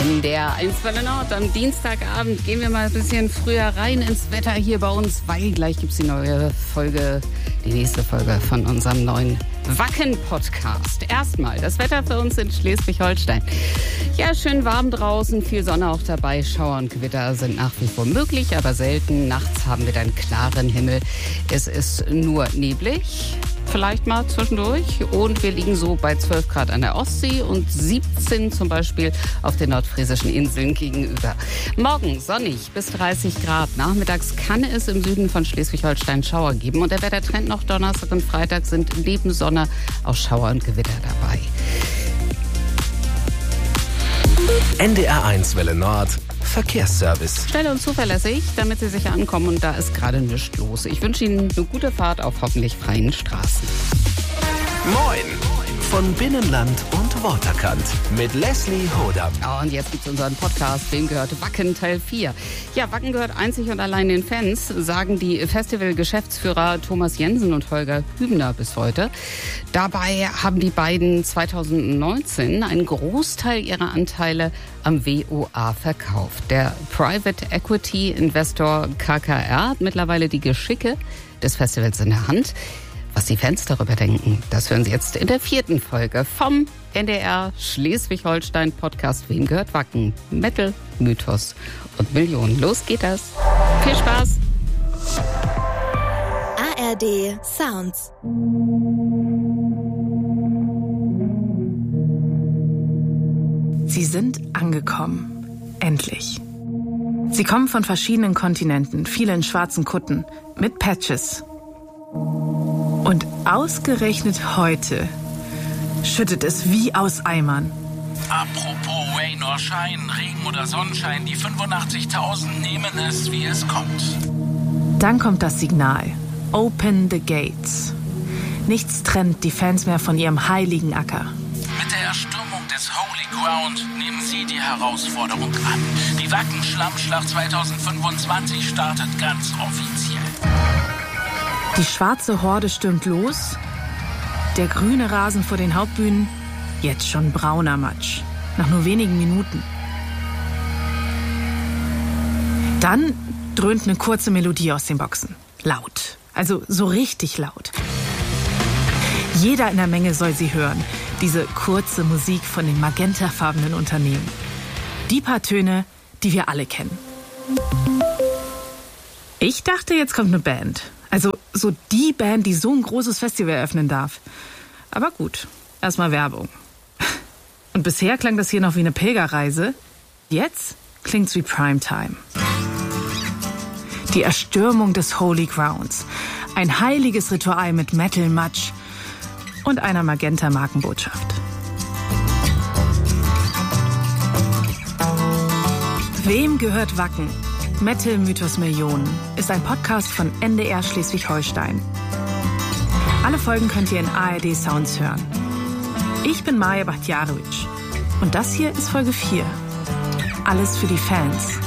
NDR 1 Welle Nord. Am Dienstagabend gehen wir mal ein bisschen früher rein ins Wetter hier bei uns, weil gleich gibt es die nächste Folge von unserem neuen Wacken-Podcast. Erstmal das Wetter für uns in Schleswig-Holstein. Ja, schön warm draußen, viel Sonne auch dabei. Schauer und Gewitter sind nach wie vor möglich, aber selten. Nachts haben wir dann klaren Himmel. Es ist nur neblig. Vielleicht mal zwischendurch. Und wir liegen so bei 12 Grad an der Ostsee und 17 zum Beispiel auf den nordfriesischen Inseln gegenüber. Morgen sonnig bis 30 Grad. Nachmittags kann es im Süden von Schleswig-Holstein Schauer geben. Und der Wettertrend noch Donnerstag und Freitag sind neben Sonne auch Schauer und Gewitter dabei. NDR 1 Welle Nord Verkehrsservice. Schnell und zuverlässig, damit Sie sicher ankommen, und da ist gerade nichts los. Ich wünsche Ihnen eine gute Fahrt auf hoffentlich freien Straßen. Moin! Von Binnenland und Waterkant mit Leslie Hodam. Oh, und jetzt gibt's unseren Podcast, wem gehört Wacken Teil 4. Ja, Wacken gehört einzig und allein den Fans, sagen die Festival-Geschäftsführer Thomas Jensen und Holger Hübner bis heute. Dabei haben die beiden 2019 einen Großteil ihrer Anteile am WOA verkauft. Der Private Equity Investor KKR hat mittlerweile die Geschicke des Festivals in der Hand. Was die Fans darüber denken, das hören Sie jetzt in der 4. Folge vom NDR Schleswig-Holstein Podcast Wem gehört Wacken? Metal, Mythos und Millionen. Los geht das. Viel Spaß. ARD Sounds. Sie sind angekommen. Endlich. Sie kommen von verschiedenen Kontinenten, viele in schwarzen Kutten, mit Patches. Und ausgerechnet heute schüttet es wie aus Eimern. Apropos Rain or Shine, Regen oder Sonnenschein, die 85.000 nehmen es, wie es kommt. Dann kommt das Signal. Open the gates. Nichts trennt die Fans mehr von ihrem heiligen Acker. Mit der Erstürmung des Holy Ground nehmen Sie die Herausforderung an. Die Wacken-Schlammschlacht 2025 startet ganz offiziell. Die schwarze Horde stürmt los. Der grüne Rasen vor den Hauptbühnen, jetzt schon brauner Matsch. Nach nur wenigen Minuten. Dann dröhnt eine kurze Melodie aus den Boxen. Laut. Also so richtig laut. Jeder in der Menge soll sie hören. Diese kurze Musik von den magentafarbenen Unternehmen. Die paar Töne, die wir alle kennen. Ich dachte, jetzt kommt eine Band. Also so die Band, die so ein großes Festival eröffnen darf. Aber gut, erstmal Werbung. Und bisher klang das hier noch wie eine Pilgerreise. Jetzt klingt's wie Primetime. Die Erstürmung des Holy Grounds. Ein heiliges Ritual mit Metal-Matsch und einer Magenta-Markenbotschaft. Wem gehört Wacken? Metal Mythos Millionen ist ein Podcast von NDR Schleswig-Holstein. Alle Folgen könnt ihr in ARD Sounds hören. Ich bin Maja Bachtjarewitsch und das hier ist Folge 4. Alles für die Fans.